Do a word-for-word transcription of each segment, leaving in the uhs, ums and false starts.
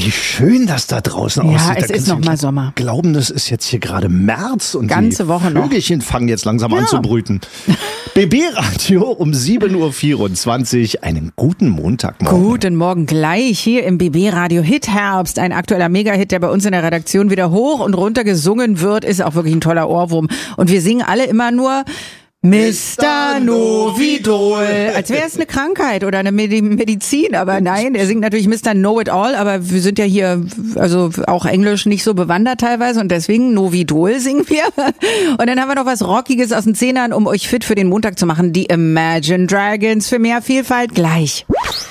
wie schön das da draußen ja, aussieht. Ja, es ist noch mal Sommer. Glauben, das ist jetzt hier gerade März und ganze die Woche Vögelchen noch. fangen jetzt langsam ja. an zu brüten. B B-Radio um sieben Uhr vierundzwanzig. Einen guten Montagmorgen. Guten Morgen gleich hier im B B-Radio Hit Herbst. Ein aktueller Mega-Hit, der bei uns in der Redaktion wieder hoch und runter gesungen wird. Ist auch wirklich ein toller Ohrwurm. Und wir singen alle immer nur Mister Novidol. Als wäre es eine Krankheit oder eine Medizin, aber nein, er singt natürlich Mister Know-It-All, aber wir sind ja hier, also auch Englisch nicht so bewandert teilweise und deswegen Novidol singen wir. Und dann haben wir noch was Rockiges aus den Zehnern, um euch fit für den Montag zu machen. Die Imagine Dragons für mehr Vielfalt gleich.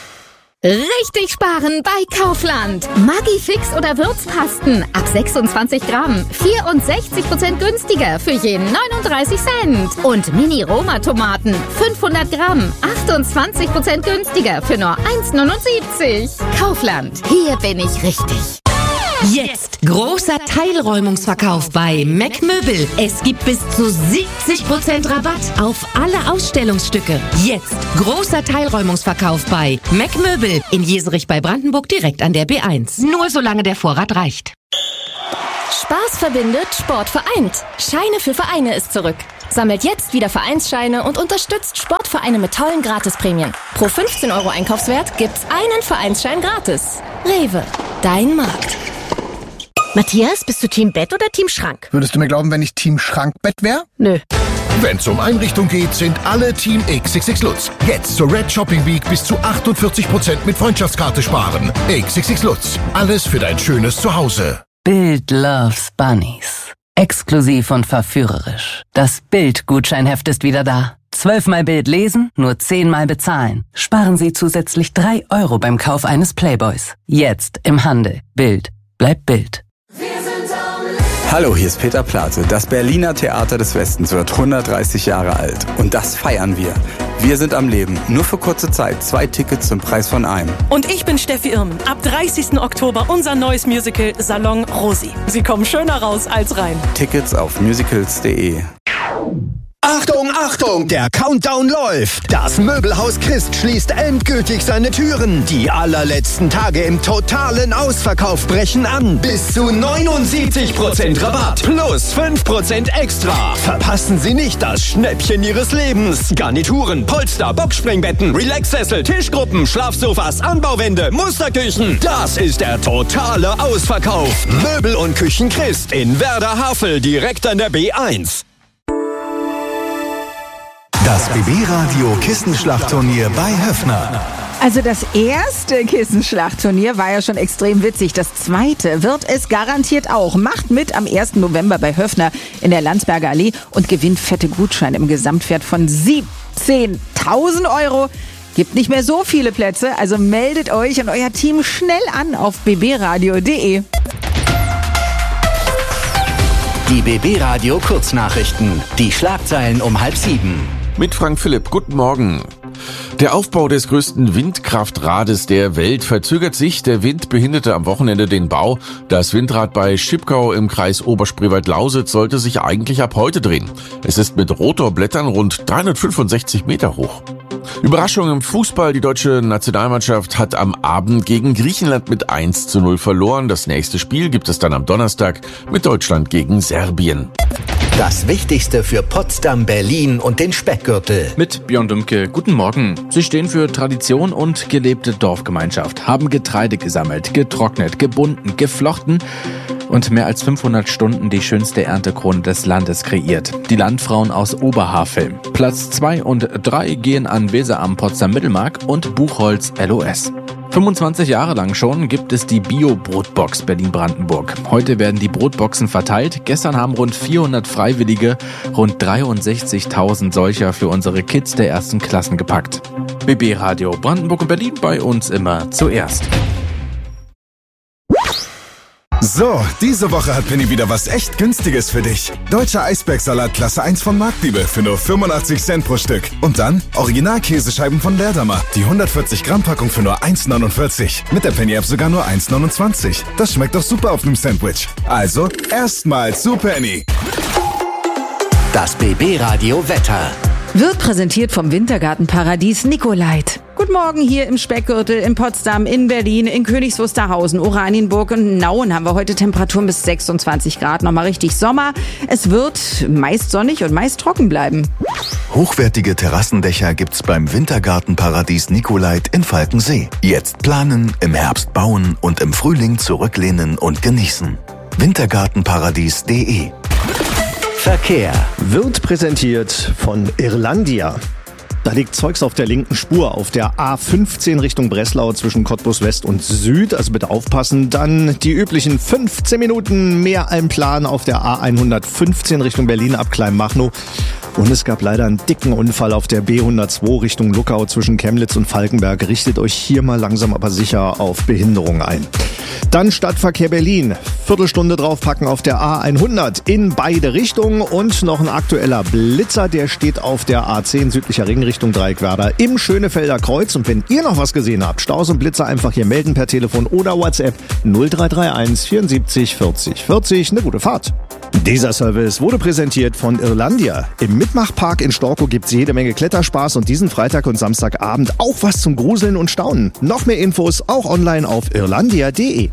Richtig sparen bei Kaufland. Maggi-Fix oder Würzpasten ab sechsundzwanzig Gramm. vierundsechzig Prozent günstiger für jeden neununddreißig Cent. Und Mini-Roma-Tomaten fünfhundert Gramm. achtundzwanzig Prozent günstiger für nur eins neunundsiebzig. Kaufland. Hier bin ich richtig. Jetzt großer Teilräumungsverkauf bei Mac Möbel. Es gibt bis zu siebzig Prozent Rabatt auf alle Ausstellungsstücke. Jetzt großer Teilräumungsverkauf bei Mac Möbel in Jeserich bei Brandenburg direkt an der B eins. Nur solange der Vorrat reicht. Spaß verbindet, Sport vereint. Scheine für Vereine ist zurück. Sammelt jetzt wieder Vereinsscheine und unterstützt Sportvereine mit tollen Gratisprämien. Pro fünfzehn Euro Einkaufswert gibt's einen Vereinsschein gratis. Rewe, dein Markt. Matthias, bist du Team Bett oder Team Schrank? Würdest du mir glauben, wenn ich Team Schrankbett wäre? Nö. Wenn's um Einrichtung geht, sind alle Team X X X Lutz. Jetzt zur Red Shopping Week bis zu achtundvierzig Prozent mit Freundschaftskarte sparen. X X X Lutz. Alles für dein schönes Zuhause. Bild loves Bunnies. Exklusiv und verführerisch. Das Bild-Gutscheinheft ist wieder da. Zwölfmal Bild lesen, nur zehnmal bezahlen. Sparen Sie zusätzlich drei Euro beim Kauf eines Playboys. Jetzt im Handel. Bild. Bleibt Bild. Hallo, hier ist Peter Plate. Das Berliner Theater des Westens wird hundertdreißig Jahre alt. Und das feiern wir. Wir sind am Leben. Nur für kurze Zeit. Zwei Tickets zum Preis von einem. Und ich bin Steffi Irmen. Ab dreißigsten Oktober unser neues Musical Salon Rosi. Sie kommen schöner raus als rein. Tickets auf musicals punkt de. Achtung, Achtung, der Countdown läuft. Das Möbelhaus Christ schließt endgültig seine Türen. Die allerletzten Tage im totalen Ausverkauf brechen an. Bis zu neunundsiebzig Prozent Rabatt plus fünf Prozent extra. Verpassen Sie nicht das Schnäppchen Ihres Lebens. Garnituren, Polster, Boxspringbetten, Relaxsessel, Tischgruppen, Schlafsofas, Anbauwände, Musterküchen. Das ist der totale Ausverkauf. Möbel und Küchen Christ in Werder-Havel direkt an der B eins. Das B B-Radio Kissenschlachtturnier bei Höffner. Also das erste Kissenschlachtturnier war ja schon extrem witzig. Das zweite wird es garantiert auch. Macht mit am ersten November bei Höffner in der Landsberger Allee und gewinnt fette Gutscheine im Gesamtwert von siebzehntausend Euro. Gibt nicht mehr so viele Plätze, also meldet euch und euer Team schnell an auf b b radio punkt de. Die B B-Radio Kurznachrichten. Die Schlagzeilen um halb sieben. Mit Frank Philipp, guten Morgen. Der Aufbau des größten Windkraftrades der Welt verzögert sich. Der Wind behinderte am Wochenende den Bau. Das Windrad bei Schipkau im Kreis Oberspreewald-Lausitz sollte sich eigentlich ab heute drehen. Es ist mit Rotorblättern rund dreihundertfünfundsechzig Meter hoch. Überraschung im Fußball. Die deutsche Nationalmannschaft hat am Abend gegen Griechenland mit eins zu null verloren. Das nächste Spiel gibt es dann am Donnerstag mit Deutschland gegen Serbien. Das Wichtigste für Potsdam, Berlin und den Speckgürtel. Mit Björn Dümke, guten Morgen. Sie stehen für Tradition und gelebte Dorfgemeinschaft, haben Getreide gesammelt, getrocknet, gebunden, geflochten und mehr als fünfhundert Stunden die schönste Erntekrone des Landes kreiert. Die Landfrauen aus Oberhavel. Platz zwei und drei gehen an Weser am Potsdam Mittelmark und Buchholz L O S. fünfundzwanzig Jahre lang schon gibt es die Bio-Brotbox Berlin-Brandenburg. Heute werden die Brotboxen verteilt. Gestern haben rund vierhundert Freiwillige rund dreiundsechzigtausend solcher für unsere Kids der ersten Klassen gepackt. B B-Radio Brandenburg und Berlin, bei uns immer zuerst. So, diese Woche hat Penny wieder was echt Günstiges für dich. Deutscher Eisbergsalat Klasse eins von Marktliebe für nur fünfundachtzig Cent pro Stück. Und dann Original-Käsescheiben von Leerdammer. Die hundertvierzig Gramm Packung für nur eins neunundvierzig. Mit der Penny-App sogar nur eins neunundzwanzig. Das schmeckt doch super auf einem Sandwich. Also, erstmal zu Penny. Das B B-Radio Wetter. Wird präsentiert vom Wintergartenparadies Nicolait. Guten Guten Morgen hier im Speckgürtel, in Potsdam, in Berlin, in Königs Wusterhausen, Oranienburg und Nauen haben wir heute Temperaturen bis sechsundzwanzig Grad. Nochmal richtig Sommer. Es wird meist sonnig und meist trocken bleiben. Hochwertige Terrassendächer gibt's beim Wintergartenparadies Nicolait in Falkensee. Jetzt planen, im Herbst bauen und im Frühling zurücklehnen und genießen. wintergartenparadies punkt de Verkehr wird präsentiert von Irlandia. Da liegt Zeugs auf der linken Spur, auf der A fünfzehn Richtung Breslau zwischen Cottbus West und Süd. Also bitte aufpassen. Dann die üblichen fünfzehn Minuten mehr im Plan auf der A hundertfünfzehn Richtung Berlin ab Kleinmachnow. Und es gab leider einen dicken Unfall auf der B hundertzwei Richtung Luckau zwischen Chemnitz und Falkenberg. Richtet euch hier mal langsam aber sicher auf Behinderung ein. Dann Stadtverkehr Berlin. Viertelstunde draufpacken auf der A hundert in beide Richtungen. Und noch ein aktueller Blitzer, der steht auf der A zehn südlicher Ring Richtung Dreieckwerder im Schönefelder Kreuz. Und wenn ihr noch was gesehen habt, Staus und Blitzer einfach hier melden per Telefon oder WhatsApp null drei drei eins vierundsiebzig vierzig vierzig. Eine gute Fahrt. Dieser Service wurde präsentiert von Irlandia. Im Mitmachpark in Storkow gibt's jede Menge Kletterspaß und diesen Freitag und Samstagabend auch was zum Gruseln und Staunen. Noch mehr Infos auch online auf irlandia punkt de.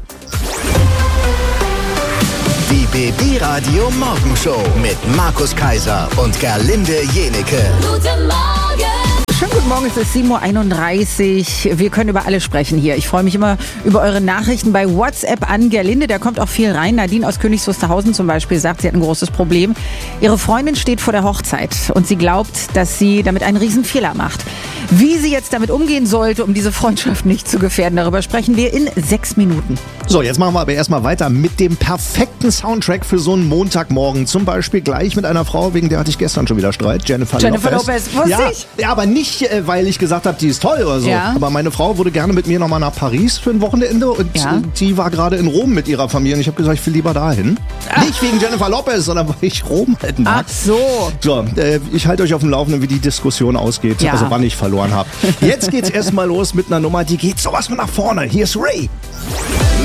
Die B B Radio Morgenshow mit Markus Kaiser und Gerlinde Jenecke. Guten Morgen! Schönen guten Morgen, es ist sieben Uhr einunddreißig. Wir können über alles sprechen hier. Ich freue mich immer über eure Nachrichten bei WhatsApp an Gerlinde. Da kommt auch viel rein. Nadine aus Königs Wusterhausen zum Beispiel sagt, sie hat ein großes Problem. Ihre Freundin steht vor der Hochzeit und sie glaubt, dass sie damit einen riesen Fehler macht. Wie sie jetzt damit umgehen sollte, um diese Freundschaft nicht zu gefährden, darüber sprechen wir in sechs Minuten. So, jetzt machen wir aber erstmal weiter mit dem perfekten Soundtrack für so einen Montagmorgen. Zum Beispiel gleich mit einer Frau, wegen der hatte ich gestern schon wieder Streit. Jennifer, Jennifer Lopez. Lopez, wusste ja, ich. Ja, aber nicht, weil ich gesagt habe, die ist toll oder so. Ja. Aber meine Frau würde gerne mit mir nochmal nach Paris für ein Wochenende und Ja. die war gerade in Rom mit ihrer Familie und ich habe gesagt, ich will lieber dahin. Ach. Nicht wegen Jennifer Lopez, sondern weil ich Rom halt mag. Ach so. So, äh, ich halte euch auf dem Laufenden, wie die Diskussion ausgeht, Ja. also wann ich verloren habe. Jetzt geht's erstmal los mit einer Nummer, die geht sowas von nach vorne. Hier ist Ray.